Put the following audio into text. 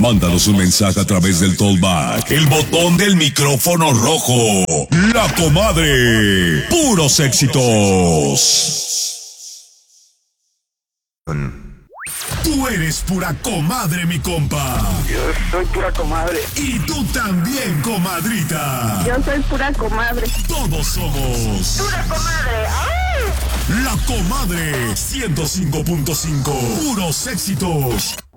Mándanos un mensaje a través del Tollback, el botón del micrófono rojo. La Comadre. Puros éxitos. Tú eres pura comadre, mi compa. Yo soy pura comadre. Y tú también, comadrita. Yo soy pura comadre. Todos somos Pura comadre. ¡Ay! La Comadre 105.5. Puros éxitos.